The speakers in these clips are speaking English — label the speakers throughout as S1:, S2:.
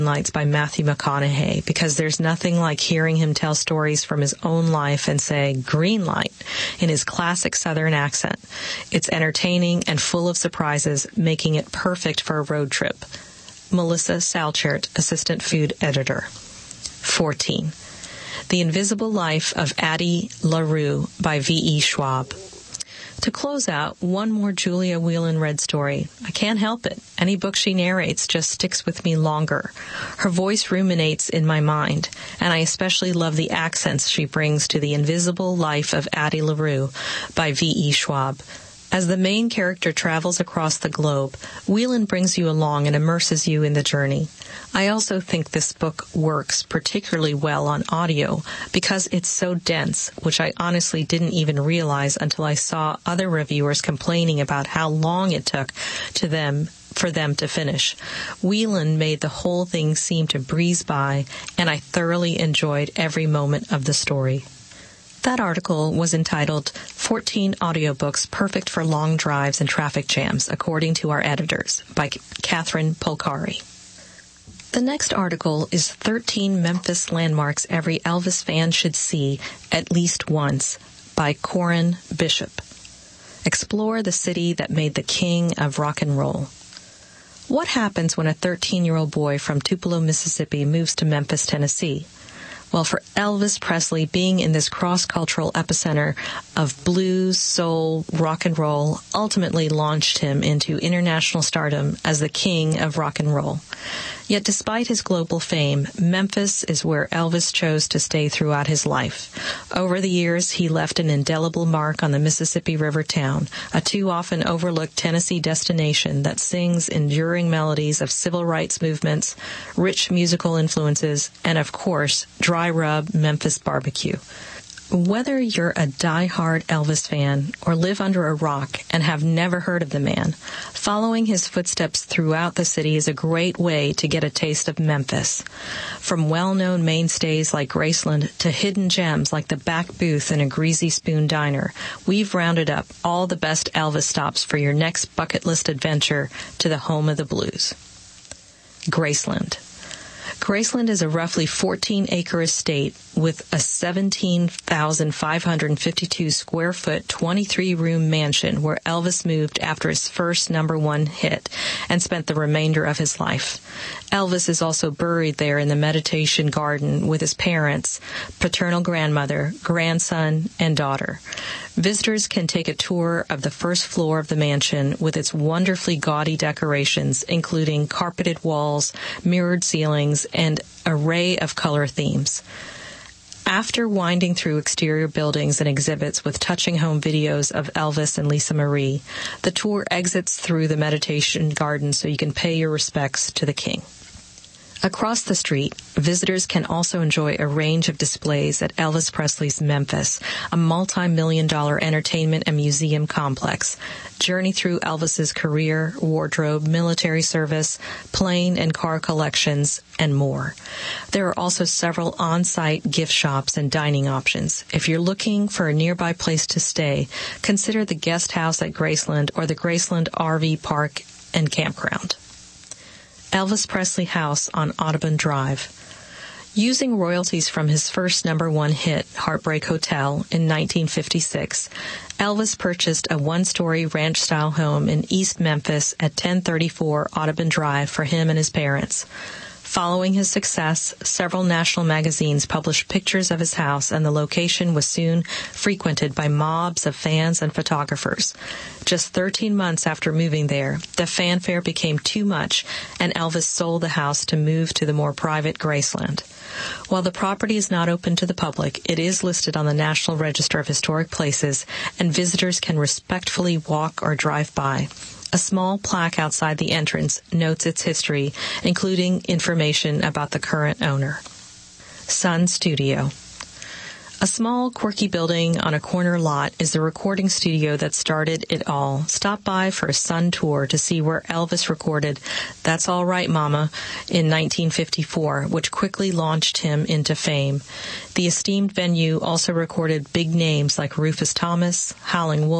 S1: Lights by Matthew McConaughey, because there's nothing like hearing him tell stories from his own life and say green light in his classic Southern accent. It's entertaining and full of surprises, making it perfect for a road trip. Melissa Salchert, Assistant Food Editor. 14. The Invisible Life of Addie LaRue by V.E. Schwab. To close out, one more Julia Whelan-Read story. I can't help it. Any book she narrates just sticks with me longer. Her voice ruminates in my mind, and I especially love the accents she brings to The Invisible Life of Addie LaRue by V.E. Schwab. As the main character travels across the globe, Whelan brings you along and immerses you in the journey. I also think this book works particularly well on audio because it's so dense, which I honestly didn't even realize until I saw other reviewers complaining about how long it took for them to finish. Whelan made the whole thing seem to breeze by, and I thoroughly enjoyed every moment of the story. That article was entitled 14 Audiobooks Perfect for Long Drives and Traffic Jams, according to our editors, by Catherine Polcari. The next article is 13 Memphis Landmarks Every Elvis Fan Should See at Least Once, by Corin Bishop. Explore the city that made the king of rock and roll. What happens when a 13-year-old boy from Tupelo, Mississippi moves to Memphis, Tennessee? Well, for Elvis Presley, being in this cross-cultural epicenter of blues, soul, rock and roll ultimately launched him into international stardom as the king of rock and roll. Yet despite his global fame, Memphis is where Elvis chose to stay throughout his life. Over the years, he left an indelible mark on the Mississippi River town, a too often overlooked Tennessee destination that sings enduring melodies of civil rights movements, rich musical influences, and of course, dry rub Memphis barbecue. Whether you're a die-hard Elvis fan or live under a rock and have never heard of the man, following his footsteps throughout the city is a great way to get a taste of Memphis. From well-known mainstays like Graceland to hidden gems like the back booth in a Greasy Spoon diner, we've rounded up all the best Elvis stops for your next bucket list adventure to the home of the blues. Graceland. Graceland is a roughly 14-acre estate with a 17,552 square foot, 23-room mansion where Elvis moved after his first #1 hit and spent the remainder of his life. Elvis is also buried there in the meditation garden with his parents, paternal grandmother, grandson, and daughter. Visitors can take a tour of the first floor of the mansion with its wonderfully gaudy decorations, including carpeted walls, mirrored ceilings, and array of color themes. After winding through exterior buildings and exhibits with touching home videos of Elvis and Lisa Marie, the tour exits through the meditation garden so you can pay your respects to the king. Across the street, visitors can also enjoy a range of displays at Elvis Presley's Memphis, a multi-million-dollar entertainment and museum complex. Journey through Elvis's career, wardrobe, military service, plane and car collections, and more. There are also several on-site gift shops and dining options. If you're looking for a nearby place to stay, consider the guest house at Graceland or the Graceland RV Park and Campground. Elvis Presley House on Audubon Drive. Using royalties from his first #1 hit, Heartbreak Hotel, in 1956, Elvis purchased a one-story ranch-style home in East Memphis at 1034 Audubon Drive for him and his parents. Following his success, several national magazines published pictures of his house, and the location was soon frequented by mobs of fans and photographers. Just 13 months after moving there, the fanfare became too much, and Elvis sold the house to move to the more private Graceland. While the property is not open to the public, it is listed on the National Register of Historic Places, and visitors can respectfully walk or drive by. A small plaque outside the entrance notes its history, including information about the current owner. Sun Studio. A small, quirky building on a corner lot is the recording studio that started it all. Stop by for a Sun tour to see where Elvis recorded That's All Right, Mama in 1954, which quickly launched him into fame. The esteemed venue also recorded big names like Rufus Thomas, Howlin' Wolf,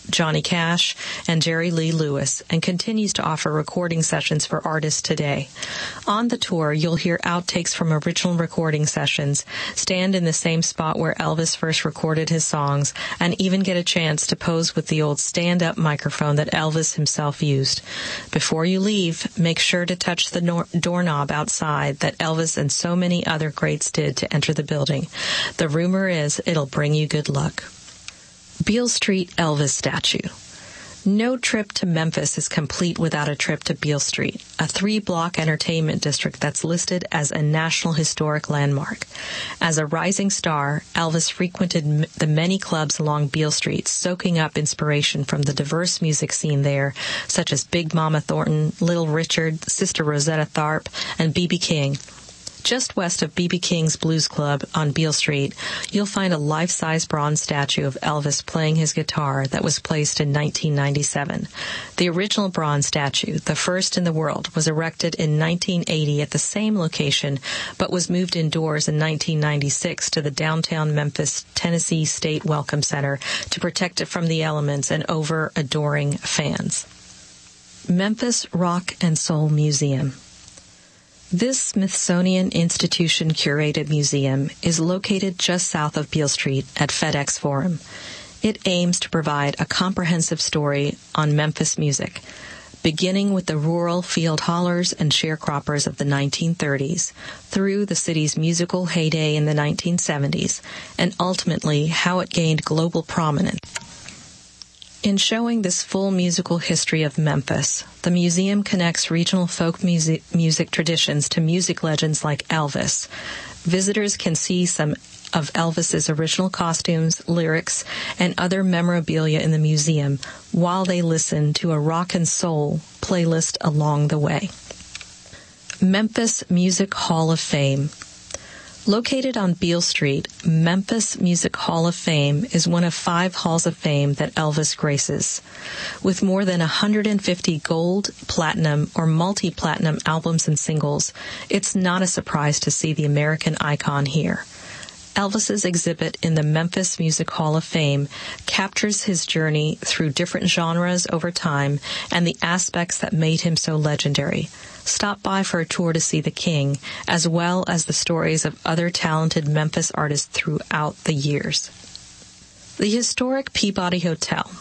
S1: Johnny Cash, and Jerry Lee Lewis, and continues to offer recording sessions for artists today. On the tour, you'll hear outtakes from original recording sessions, stand in the same spot where Elvis first recorded his songs, and even get a chance to pose with the old stand-up microphone that Elvis himself used. Before you leave, make sure to touch the doorknob outside that Elvis and so many other greats did to enter the building. The rumor is it'll bring you good luck. Beale Street Elvis Statue. No trip to Memphis is complete without a trip to Beale Street, a 3-block entertainment district that's listed as a National Historic Landmark. As a rising star, Elvis frequented the many clubs along Beale Street, soaking up inspiration from the diverse music scene there, such as Big Mama Thornton, Little Richard, Sister Rosetta Tharpe, and B.B. King. Just west of B.B. King's Blues Club on Beale Street, you'll find a life-size bronze statue of Elvis playing his guitar that was placed in 1997. The original bronze statue, the first in the world, was erected in 1980 at the same location, but was moved indoors in 1996 to the downtown Memphis, Tennessee State Welcome Center to protect it from the elements and over adoring fans. Memphis Rock and Soul Museum. This Smithsonian Institution-curated museum is located just south of Beale Street at FedEx Forum. It aims to provide a comprehensive story on Memphis music, beginning with the rural field haulers and sharecroppers of the 1930s, through the city's musical heyday in the 1970s, and ultimately how it gained global prominence. In showing this full musical history of Memphis, the museum connects regional folk music traditions to music legends like Elvis. Visitors can see some of Elvis's original costumes, lyrics, and other memorabilia in the museum while they listen to a rock and soul playlist along the way. Memphis Music Hall of Fame. Located on Beale Street, Memphis Music Hall of Fame is one of 5 halls of fame that Elvis graces. With more than 150 gold, platinum, or multi-platinum albums and singles, it's not a surprise to see the American icon here. Elvis's exhibit in the Memphis Music Hall of Fame captures his journey through different genres over time and the aspects that made him so legendary. Stop by for a tour to see the King, as well as the stories of other talented Memphis artists throughout the years. The historic Peabody Hotel.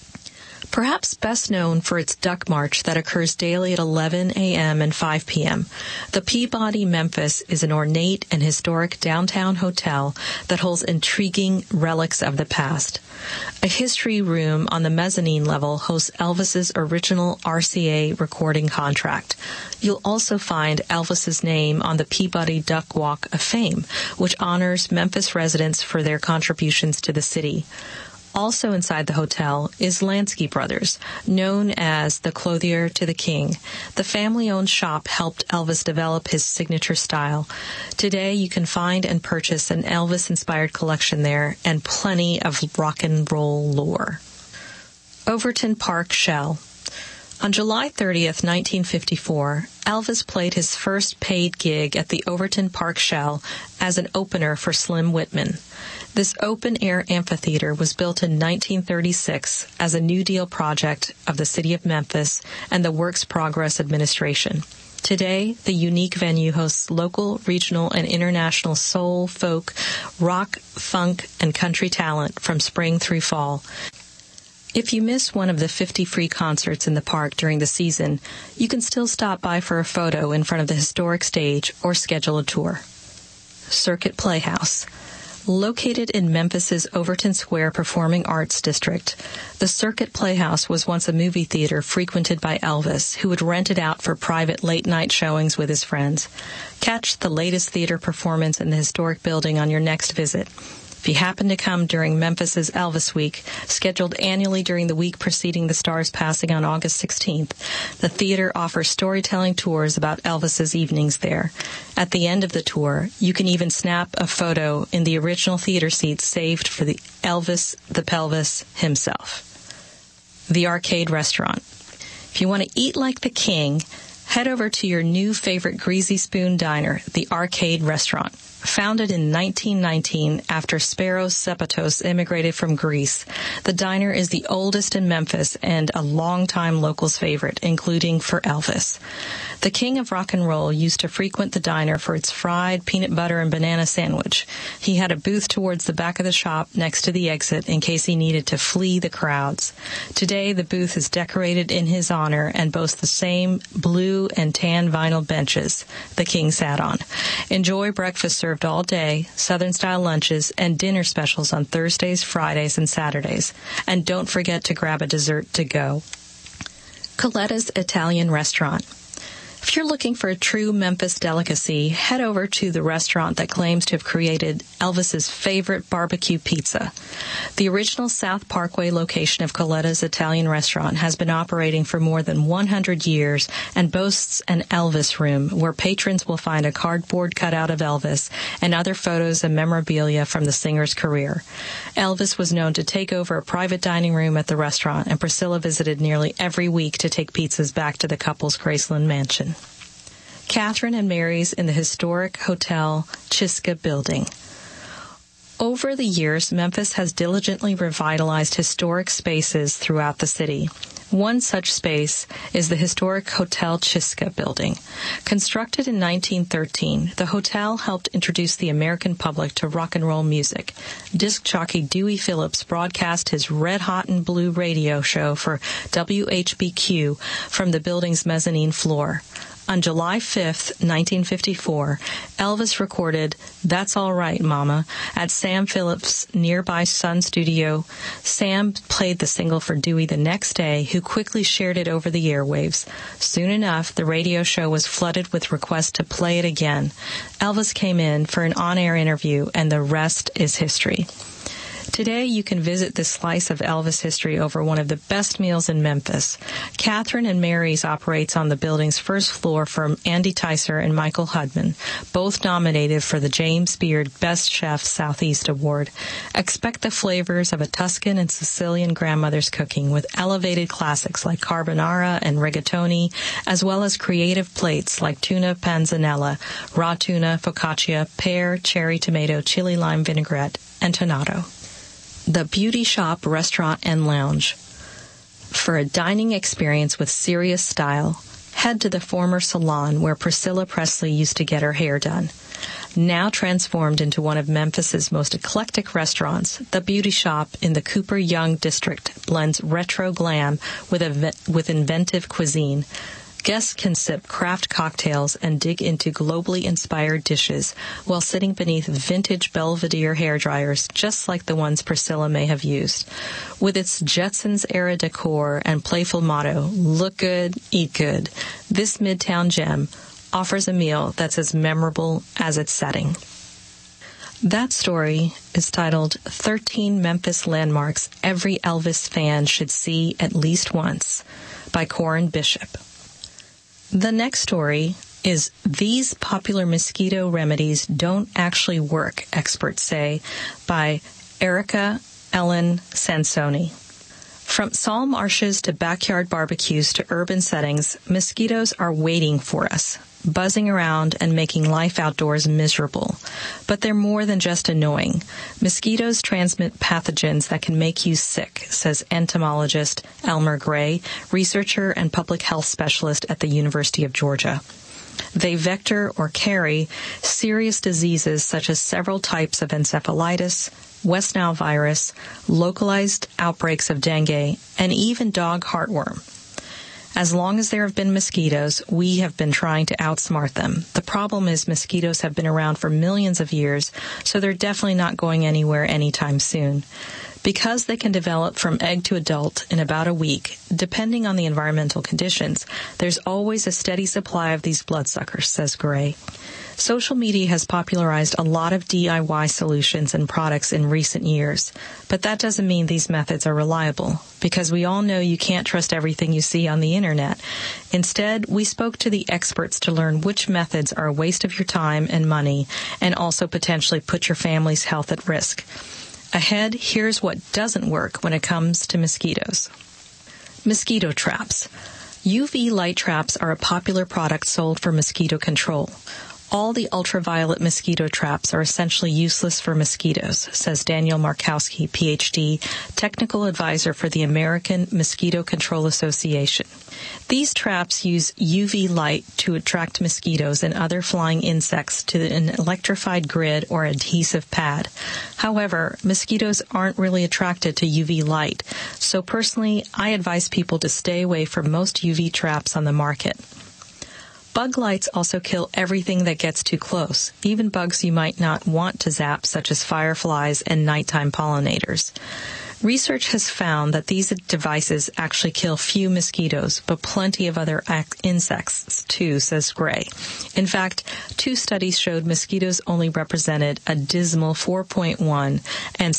S1: Perhaps best known for its Duck March that occurs daily at 11 a.m. and 5 p.m., the Peabody Memphis is an ornate and historic downtown hotel that holds intriguing relics of the past. A history room on the mezzanine level hosts Elvis's original RCA recording contract. You'll also find Elvis's name on the Peabody Duck Walk of Fame, which honors Memphis residents for their contributions to the city. Also inside the hotel is Lansky Brothers, known as the Clothier to the King. The family-owned shop helped Elvis develop his signature style. Today, you can find and purchase an Elvis-inspired collection there and plenty of rock and roll lore. Overton Park Shell. On July 30th, 1954, Elvis played his first paid gig at the Overton Park Shell as an opener for Slim Whitman. This open-air amphitheater was built in 1936 as a New Deal project of the City of Memphis and the Works Progress Administration. Today, the unique venue hosts local, regional, and international soul, folk, rock, funk, and country talent from spring through fall. If you miss one of the 50 free concerts in the park during the season, you can still stop by for a photo in front of the historic stage or schedule a tour. Circuit Playhouse. Located in Memphis's Overton Square Performing Arts District, the Circuit Playhouse was once a movie theater frequented by Elvis, who would rent it out for private late-night showings with his friends. Catch the latest theater performance in the historic building on your next visit. If you happen to come during Memphis's Elvis Week, scheduled annually during the week preceding the Stars passing on August 16th, the theater offers storytelling tours about Elvis's evenings there. At the end of the tour, you can even snap a photo in the original theater seats saved for the Elvis the Pelvis himself. The Arcade Restaurant. If you want to eat like the king, head over to your new favorite Greasy Spoon Diner, the Arcade Restaurant. Founded in 1919 after Speros Sepetos immigrated from Greece, the diner is the oldest in Memphis and a longtime locals' favorite, including for Elvis. The king of rock and roll used to frequent the diner for its fried peanut butter and banana sandwich. He had a booth towards the back of the shop next to the exit in case he needed to flee the crowds. Today, the booth is decorated in his honor and boasts the same blue and tan vinyl benches the king sat on. Enjoy breakfast served all day, Southern-style lunches, and dinner specials on Thursdays, Fridays, and Saturdays. And don't forget to grab a dessert to go. Coletta's Italian Restaurant. If you're looking for a true Memphis delicacy, head over to the restaurant that claims to have created Elvis's favorite barbecue pizza. The original South Parkway location of Coletta's Italian Restaurant has been operating for more than 100 years and boasts an Elvis room where patrons will find a cardboard cutout of Elvis and other photos and memorabilia from the singer's career. Elvis was known to take over a private dining room at the restaurant, and Priscilla visited nearly every week to take pizzas back to the couple's Graceland mansion. Catherine and Mary's in the historic Hotel Chiska building. Over the years, Memphis has diligently revitalized historic spaces throughout the city. One such space is the historic Hotel Chiska building. Constructed in 1913, the hotel helped introduce the American public to rock and roll music. Disc jockey Dewey Phillips broadcast his Red Hot and Blue radio show for WHBQ from the building's mezzanine floor. On July 5th, 1954, Elvis recorded "That's All Right, Mama" at Sam Phillips' nearby Sun Studio. Sam played the single for Dewey the next day, who quickly shared it over the airwaves. Soon enough, the radio show was flooded with requests to play it again. Elvis came in for an on-air interview, and the rest is history. Today, you can visit this slice of Elvis history over one of the best meals in Memphis. Catherine and Mary's operates on the building's first floor from Andy Ticer and Michael Hudman, both nominated for the James Beard Best Chef Southeast Award. Expect the flavors of a Tuscan and Sicilian grandmother's cooking with elevated classics like carbonara and rigatoni, as well as creative plates like tuna panzanella, raw tuna, focaccia, pear, cherry tomato, chili lime vinaigrette, and tonnato. The Beauty Shop Restaurant and Lounge. For a dining experience with serious style, head to the former salon where Priscilla Presley used to get her hair done. Now transformed into one of Memphis's most eclectic restaurants, the Beauty Shop in the Cooper Young district blends retro glam with inventive cuisine. Guests can sip craft cocktails and dig into globally inspired dishes while sitting beneath vintage Belvedere hairdryers just like the ones Priscilla may have used. With its Jetsons-era decor and playful motto, "Look good, eat good," this Midtown gem offers a meal that's as memorable as its setting. That story is titled 13 Memphis Landmarks Every Elvis Fan Should See at Least Once by Corin Bishop. The next story is "These Popular Mosquito Remedies Don't Actually Work, Experts Say" by Erica Ellen Sansoni. From salt marshes to backyard barbecues to urban settings, mosquitoes are waiting for us, buzzing around and making life outdoors miserable. But they're more than just annoying. Mosquitoes transmit pathogens that can make you sick, says entomologist Elmer Gray, researcher and public health specialist at the University of Georgia. They vector or carry serious diseases such as several types of encephalitis, West Nile virus, localized outbreaks of dengue, and even dog heartworm. As long as there have been mosquitoes, we have been trying to outsmart them. The problem is mosquitoes have been around for millions of years, so they're definitely not going anywhere anytime soon. Because they can develop from egg to adult in about a week, depending on the environmental conditions, there's always a steady supply of these bloodsuckers, says Gray. Social media has popularized a lot of DIY solutions and products in recent years, but that doesn't mean these methods are reliable, because we all know you can't trust everything you see on the internet. Instead, we spoke to the experts to learn which methods are a waste of your time and money, and also potentially put your family's health at risk. Ahead, here's what doesn't work when it comes to mosquitoes. Mosquito traps. UV light traps are a popular product sold for mosquito control. All the ultraviolet mosquito traps are essentially useless for mosquitoes, says Daniel Markowski, Ph.D., technical advisor for the American Mosquito Control Association. These traps use UV light to attract mosquitoes and other flying insects to an electrified grid or adhesive pad. However, mosquitoes aren't really attracted to UV light, so personally, I advise people to stay away from most UV traps on the market. Bug lights also kill everything that gets too close, even bugs you might not want to zap, such as fireflies and nighttime pollinators. Research has found that these devices actually kill few mosquitoes, but plenty of other insects too, says Gray. In fact, 2 studies showed mosquitoes only represented a dismal 4.1 and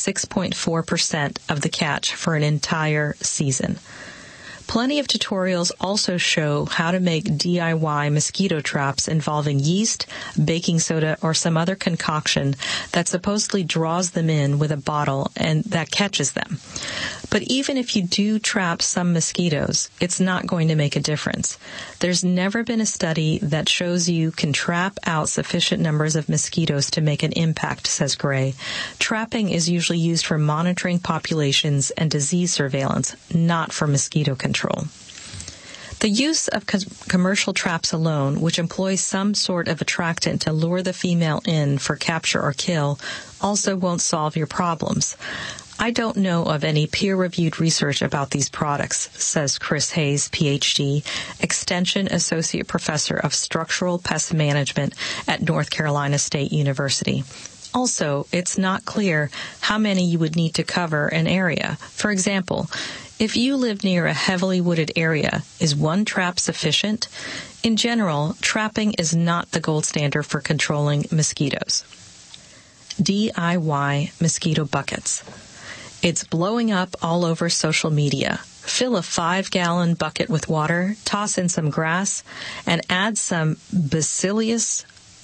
S1: 6.4% of the catch for an entire season. Plenty of tutorials also show how to make DIY mosquito traps involving yeast, baking soda, or some other concoction that supposedly draws them in with a bottle and that catches them. But even if you do trap some mosquitoes, it's not going to make a difference. There's never been a study that shows you can trap out sufficient numbers of mosquitoes to make an impact, says Gray. Trapping is usually used for monitoring populations and disease surveillance, not for mosquito control. The use of commercial traps alone, which employs some sort of attractant to lure the female in for capture or kill, also won't solve your problems. I don't know of any peer-reviewed research about these products, says Chris Hayes, Ph.D., Extension Associate Professor of Structural Pest Management at North Carolina State University. Also, it's not clear how many you would need to cover an area. For example, if you live near a heavily wooded area, is one trap sufficient? In general, trapping is not the gold standard for controlling mosquitoes. DIY mosquito buckets. It's blowing up all over social media. Fill a 5-gallon bucket with water, toss in some grass, and add some Bacillus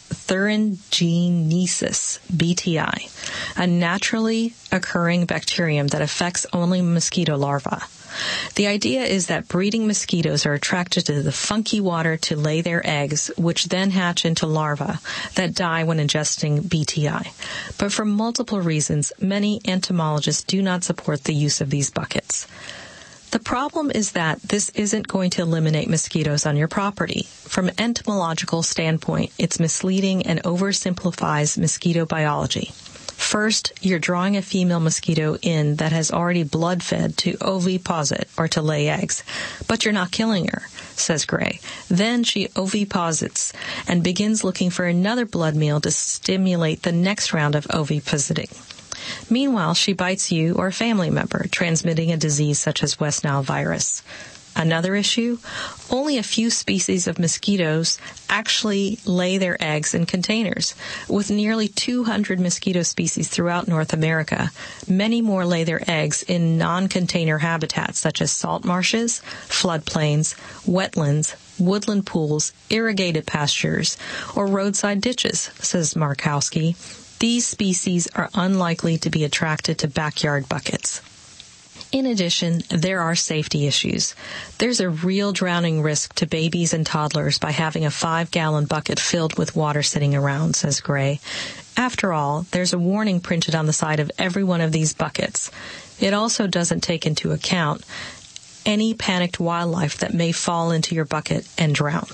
S1: thuringiensis, BTI, a naturally occurring bacterium that affects only mosquito larvae. The idea is that breeding mosquitoes are attracted to the funky water to lay their eggs, which then hatch into larvae that die when ingesting BTI. But for multiple reasons, many entomologists do not support the use of these buckets. The problem is that this isn't going to eliminate mosquitoes on your property. From an entomological standpoint, it's misleading and oversimplifies mosquito biology. First, you're drawing a female mosquito in that has already blood-fed to oviposit, or to lay eggs, but you're not killing her, says Gray. Then she oviposits and begins looking for another blood meal to stimulate the next round of ovipositing. Meanwhile, she bites you or a family member, transmitting a disease such as West Nile virus. Another issue? Only a few species of mosquitoes actually lay their eggs in containers. With nearly 200 mosquito species throughout North America, many more lay their eggs in non-container habitats such as salt marshes, floodplains, wetlands, woodland pools, irrigated pastures, or roadside ditches, says Markowski. These species are unlikely to be attracted to backyard buckets. In addition, there are safety issues. There's a real drowning risk to babies and toddlers by having a 5-gallon bucket filled with water sitting around, says Gray. After all, there's a warning printed on the side of every one of these buckets. It also doesn't take into account any panicked wildlife that may fall into your bucket and drown.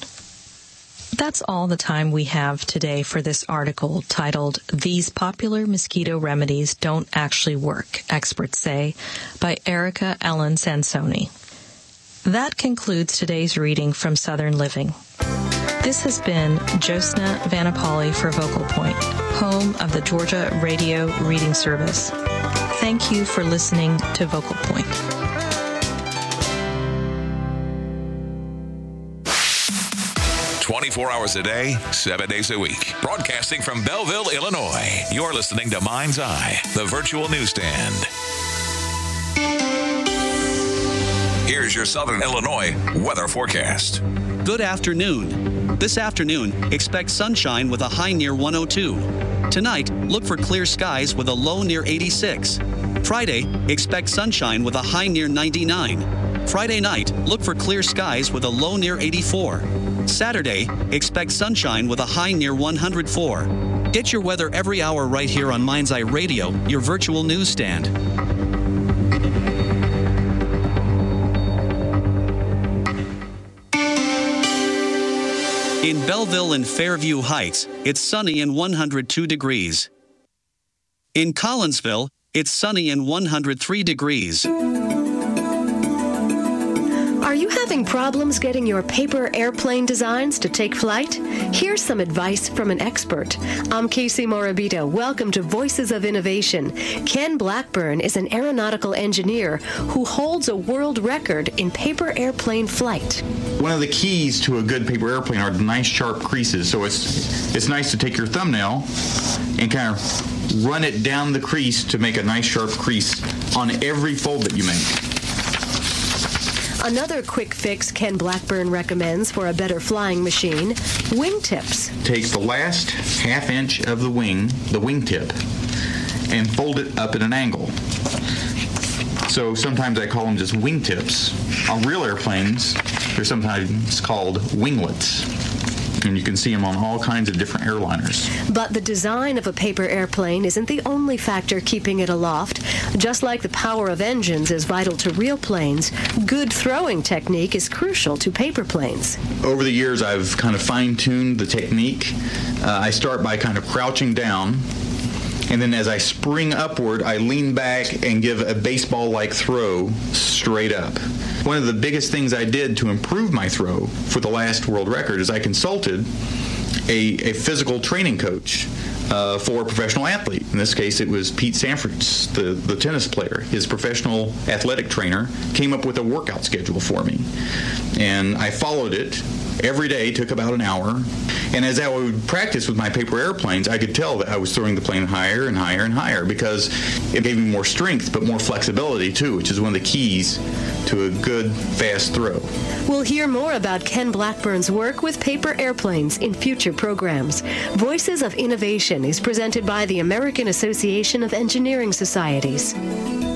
S1: That's all the time we have today for this article titled, These Popular Mosquito Remedies Don't Actually Work, Experts Say, by Erica Ellen Sansoni. That concludes today's reading from Southern Living. This has been Josna Vanapali for Vocal Point, home of the Georgia Radio Reading Service. Thank you for listening to Vocal Point.
S2: 24 hours a day, 7 days a week. Broadcasting from Belleville, Illinois. You're listening to Mind's Eye, the virtual newsstand. Here's your Southern Illinois weather forecast.
S3: Good afternoon. This afternoon, expect sunshine with a high near 102. Tonight, look for clear skies with a low near 86. Friday, expect sunshine with a high near 99. Friday night, look for clear skies with a low near 84. Saturday, expect sunshine with a high near 104. Get your weather every hour right here on Mind's Eye Radio, your virtual newsstand. In Belleville and Fairview Heights, it's sunny and 102 degrees. In Collinsville, it's sunny and 103 degrees.
S4: Are you having problems getting your paper airplane designs to take flight? Here's some advice from an expert. I'm Casey Morabito. Welcome to Voices of Innovation. Ken Blackburn is an aeronautical engineer who holds a world record in paper airplane flight.
S5: One of the keys to a good paper airplane are the nice sharp creases. So it's nice to take your thumbnail and kind of run it down the crease to make a nice sharp crease on every fold that you make.
S4: Another quick fix Ken Blackburn recommends for a better flying machine, wingtips.
S5: Take the last half inch of the wingtip, and fold it up at an angle. So sometimes I call them just wingtips. On real airplanes, they're sometimes called winglets. And you can see them on all kinds of different airliners.
S4: But the design of a paper airplane isn't the only factor keeping it aloft. Just like the power of engines is vital to real planes, good throwing technique is crucial to paper planes.
S5: Over the years, I've kind of fine-tuned the technique. I start by kind of crouching down, and then as I spring upward, I lean back and give a baseball-like throw straight up. One of the biggest things I did to improve my throw for the last world record is I consulted a physical training coach for a professional athlete. In this case, it was Pete Sampras, the tennis player. His professional athletic trainer came up with a workout schedule for me. And I followed it every day, took about an hour. And as I would practice with my paper airplanes, I could tell that I was throwing the plane higher and higher and higher because it gave me more strength, but more flexibility too, which is one of the keys to a good, fast throw.
S4: We'll hear more about Ken Blackburn's work with paper airplanes in future programs. Voices of Innovation is presented by the American Association of Engineering Societies.